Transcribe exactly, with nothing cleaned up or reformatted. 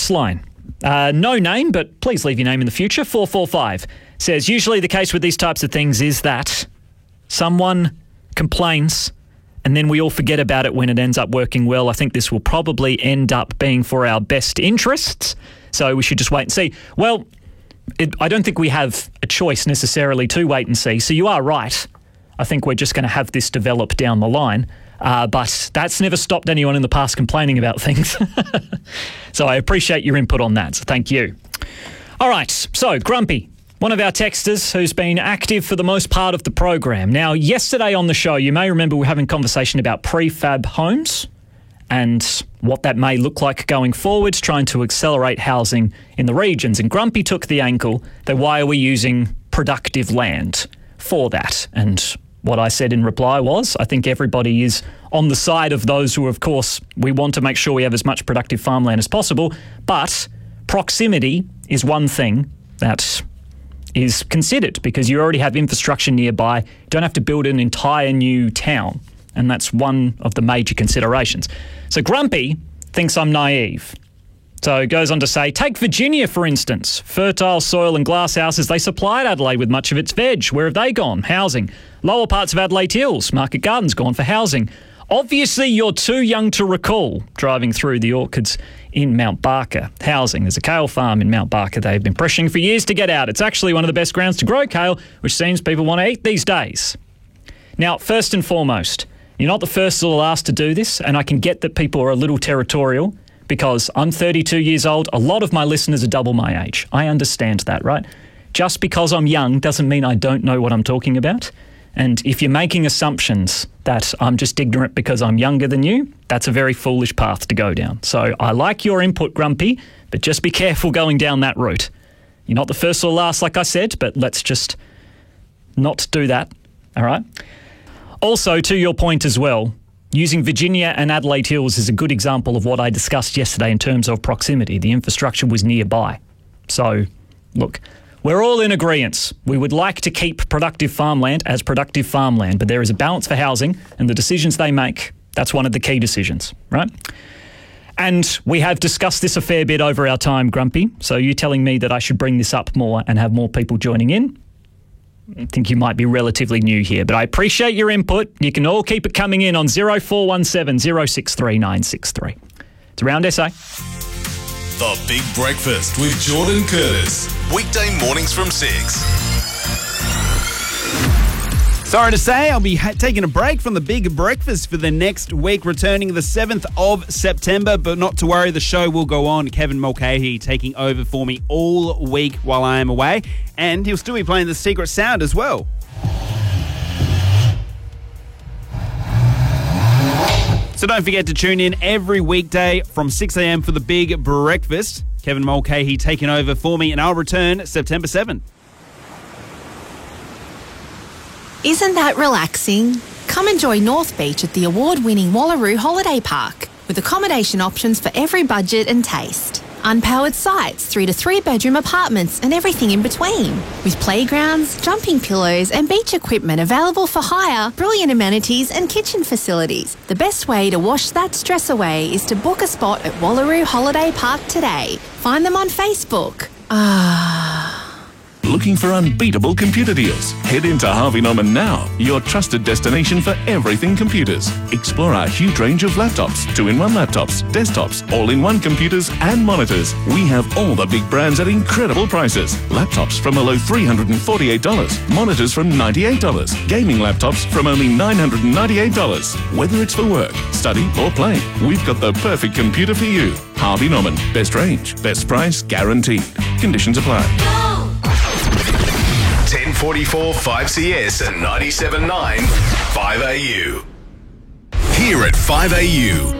text line. Uh, no name, but please leave your name in the future. four four five says, usually the case with these types of things is that someone complains and then we all forget about it when it ends up working well. I think this will probably end up being for our best interests, so we should just wait and see. Well, it, I don't think we have a choice necessarily to wait and see, so you are right. I think we're just going to have this develop down the line. Uh, but that's never stopped anyone in the past complaining about things. So I appreciate your input on that. So thank you. All right. So Grumpy, one of our texters who's been active for the most part of the program. Now, yesterday on the show, you may remember we were having a conversation about prefab homes and what that may look like going forward, trying to accelerate housing in the regions. And Grumpy took the angle that why are we using productive land for that? And what I said in reply was, I think everybody is on the side of those who, of course, we want to make sure we have as much productive farmland as possible, but proximity is one thing that is considered because you already have infrastructure nearby. You don't have to build an entire new town, and that's one of the major considerations. So Grumpy thinks I'm naive. So it goes on to say, take Virginia, for instance. Fertile soil and glass houses, they supplied Adelaide with much of its veg. Where have they gone? Housing. Lower parts of Adelaide Hills, Market Gardens gone for housing. Obviously, you're too young to recall driving through the orchards in Mount Barker. Housing. There's a kale farm in Mount Barker they've been pressuring for years to get out. It's actually one of the best grounds to grow kale, which seems people want to eat these days. Now, first and foremost, you're not the first or the last to do this, and I can get that people are a little territorial, because I'm thirty-two years old. A lot of my listeners are double my age. I understand that, right? Just because I'm young doesn't mean I don't know what I'm talking about. And if you're making assumptions that I'm just ignorant because I'm younger than you, that's a very foolish path to go down. So I like your input, Grumpy, but just be careful going down that route. You're not the first or last, like I said, but let's just not do that, all right? Also, to your point as well, using Virginia and Adelaide Hills is a good example of what I discussed yesterday in terms of proximity. The infrastructure was nearby. So, look, we're all in agreement. We would like to keep productive farmland as productive farmland, but there is a balance for housing, and the decisions they make, that's one of the key decisions, right? And we have discussed this a fair bit over our time, Grumpy, so you telling me that I should bring this up more and have more people joining in? I think you might be relatively new here, but I appreciate your input. You can all keep it coming in on zero four one seven, zero six three nine six three. It's Around S A. The Big Breakfast with Jordan Curtis. Weekday mornings from six. Sorry to say, I'll be ha- taking a break from the Big Breakfast for the next week, returning the seventh of September, but not to worry, the show will go on. Kevin Mulcahy taking over for me all week while I am away, and he'll still be playing the Secret Sound as well. So don't forget to tune in every weekday from six a.m. for the Big Breakfast. Kevin Mulcahy taking over for me, and I'll return September seventh. Isn't that relaxing? Come enjoy North Beach at the award-winning Wallaroo Holiday Park with accommodation options for every budget and taste. Unpowered sites, three to three bedroom apartments and everything in between. With playgrounds, jumping pillows and beach equipment available for hire, brilliant amenities and kitchen facilities. The best way to wash that stress away is to book a spot at Wallaroo Holiday Park today. Find them on Facebook. Ah... Looking for unbeatable computer deals? Head into Harvey Norman now, your trusted destination for everything computers. Explore our huge range of laptops, two-in-one laptops, desktops, all-in-one computers and monitors. We have all the big brands at incredible prices. Laptops from below three hundred forty-eight dollars, monitors from ninety-eight dollars, gaming laptops from only nine hundred ninety-eight dollars. Whether it's for work, study or play, we've got the perfect computer for you. Harvey Norman, best range, best price guaranteed. Conditions apply. ten forty-four five C S and ninety-seven point nine five A U. Here at five A U,